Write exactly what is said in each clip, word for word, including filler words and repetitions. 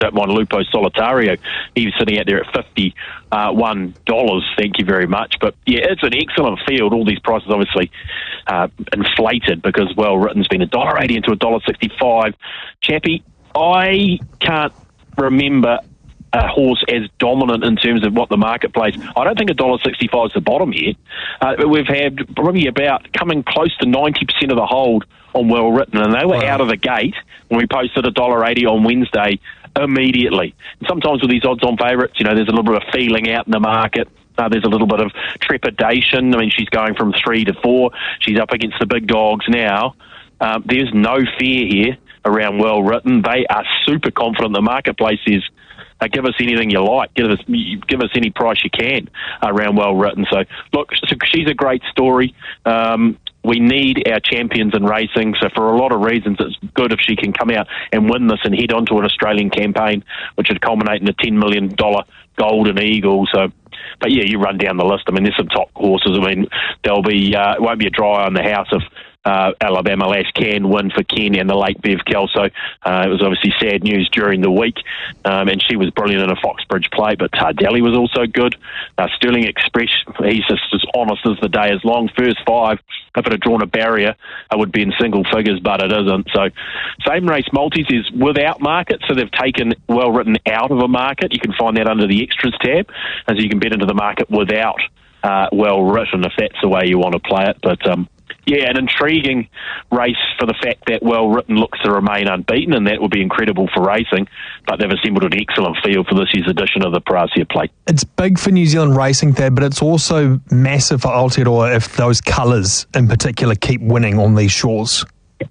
don't mind Lupo Solitario. He was sitting out there at fifty-one dollars. Thank you very much. But yeah, it's an excellent field. All these prices obviously uh, inflated because Well Written's been a dollar eighty into a dollar sixty-five. Chappie, I can't remember a horse as dominant in terms of what the marketplace. I don't think a dollar sixty-five is the bottom yet. Uh, we've had probably about coming close to ninety percent of the hold on Well Written, and they were wow. out of the gate when we posted a dollar eighty on Wednesday immediately. And sometimes with these odds-on favourites, you know, there's a little bit of feeling out in the market. Uh, there's a little bit of trepidation. I mean, she's going from three to four. She's up against the big dogs now. Um, there's no fear here around Well Written. They are super confident. The marketplace is, uh, give us anything you like. Give us give us any price you can around Well Written. So, look, so she's a great story. Um, we need our champions in racing. So for a lot of reasons, it's good if she can come out and win this and head on to an Australian campaign, which would culminate in a ten million dollars Golden Eagle. So, but yeah, you run down the list. I mean, there's some top horses. I mean, there'll be, uh, it won't be a dry eye on the house if Uh, Alabama Lash can win for Ken and the late Bev Kelso. Uh, it was obviously sad news during the week, um, and she was brilliant in a Foxbridge play, but Tardelli was also good. Uh, Sterling Express, he's just as honest as the day is long. First five, if it had drawn a barrier, it would be in single figures, but it isn't. So same race multis is without market, so they've taken Well Written out of a market. You can find that under the extras tab, and so you can bet into the market without uh, Well Written if that's the way you want to play it. But um, yeah, an intriguing race for the fact that Well Written looks to remain unbeaten, and that would be incredible for racing. But they've assembled an excellent field for this year's edition of the Parasia Plate. It's big for New Zealand racing, Thad, but it's also massive for Aotearoa if those colours in particular keep winning on these shores.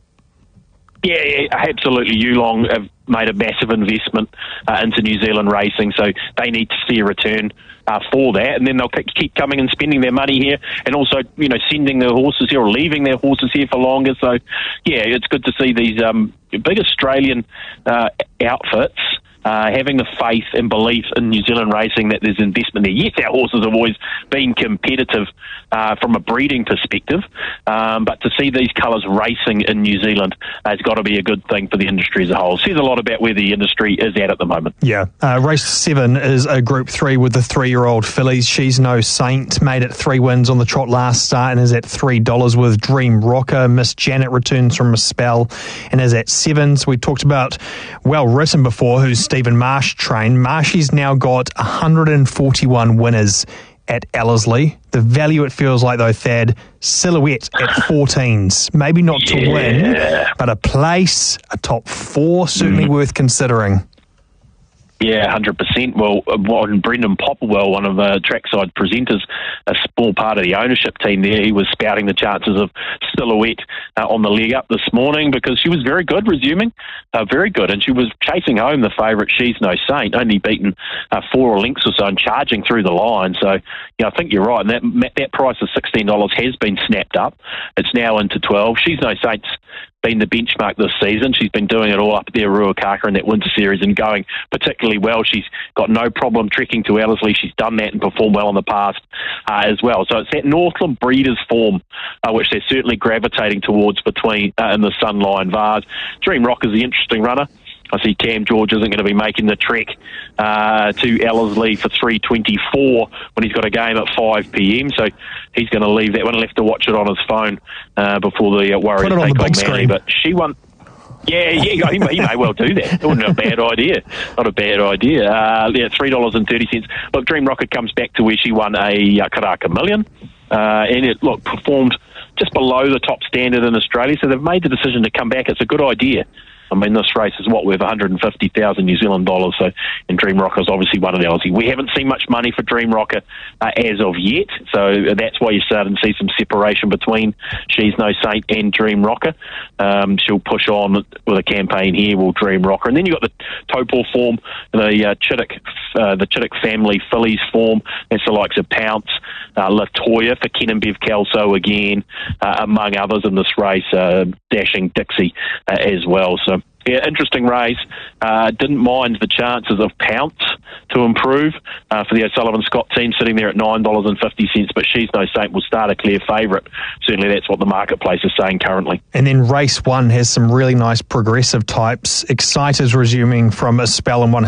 Yeah, yeah, absolutely. Yulong have made a massive investment uh, into New Zealand racing, so they need to see a return uh, for that, and then they'll keep coming and spending their money here, and also, you know, sending their horses here or leaving their horses here for longer. So, yeah, it's good to see these um, big Australian uh, outfits Uh, having the faith and belief in New Zealand racing that there's investment there. Yes, our horses have always been competitive uh, from a breeding perspective, um, but to see these colours racing in New Zealand has got to be a good thing for the industry as a whole. It says a lot about where the industry is at at the moment. Yeah. Uh, race seven is a Group three with the three-year-old fillies. She's No Saint, made it three wins on the trot last start and is at three dollars with Dream Rocker. Miss Janet returns from a spell and is at seven. So we talked about Well Written before, who's Stephen Marsh trained. Marshy's now got one hundred forty-one winners at Ellerslie. The value, it feels like, though, Thad, Silhouette at fourteens. Maybe not yeah. to win, but a place, a top four, certainly mm. worth considering. Yeah, one hundred percent. Well, on Brendan Popplewell, one of the trackside presenters, a small part of the ownership team there, he was spouting the chances of Silhouette uh, on the leg up this morning because she was very good, resuming, uh, very good, and she was chasing home the favourite She's No Saint, only beaten uh, four lengths or so and charging through the line. So, yeah, I think you're right, and that that price of sixteen dollars has been snapped up. It's now into twelve. She's No Saint's been the benchmark this season. She's been doing it all up there, Ruakaka, in that winter series and going particularly well. She's got no problem trekking to Ellerslie. She's done that and performed well in the past uh, as well. So it's that Northland Breeders form, uh, which they're certainly gravitating towards between uh, in the Sunline Vase. Dream Rock is the interesting runner. I see Cam George isn't going to be making the trek uh, to Ellerslie for three twenty-four when he's got a game at five p.m. So he's going to leave that one. He'll have to watch it on his phone uh, before the uh, Warriors take on, on Manly. But she won. Yeah, yeah, he may, he may well do that. It wasn't a bad idea. Not a bad idea. Uh, yeah, three dollars and thirty cents. Look, Dream Rocker comes back to where she won a uh, Karaka Million, uh, and it look performed just below the top standard in Australia. So they've made the decision to come back. It's a good idea. I mean, this race is what, worth one hundred fifty thousand New Zealand dollars, so, and Dream Rocker is obviously one of the Aussie. We haven't seen much money for Dream Rocker uh, as of yet, so that's why you're starting to see some separation between She's No Saint and Dream Rocker. Um, she'll push on with a campaign here, will Dream Rocker. And then you've got the Topol form, the uh, Chittick, uh, the Chittick family fillies form. That's the likes of Pounce, uh, Latoya for Ken and Bev Kelso again, uh, among others in this race, uh, Dashing Dixie uh, as well. So, yeah, interesting race. Uh, didn't mind the chances of Pounce to improve uh, for the O'Sullivan Scott team, sitting there at nine dollars and fifty cents, but She's No Saint will start a clear favourite. Certainly that's what the marketplace is saying currently. And then race one has some really nice progressive types. Exciters resuming from a spell in one